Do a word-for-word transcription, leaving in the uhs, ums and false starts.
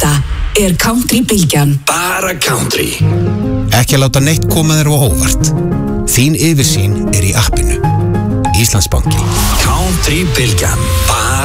Þetta er Country Bylgjan. Bara country. Ekki að láta neitt koma þér á óvart. Þín yfirsýn er í appinu. Íslandsbanki. Country Bylgjan. Bara